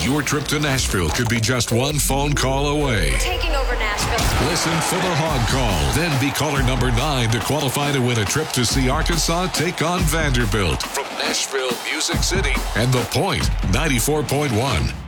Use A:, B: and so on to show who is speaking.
A: Your trip to Nashville could be just one phone call away.
B: Taking over Nashville.
A: Listen for the Hog Call. Then be caller number 9 to qualify to win a trip to see Arkansas take on Vanderbilt. From Nashville, Music City, and The Point, 94.1.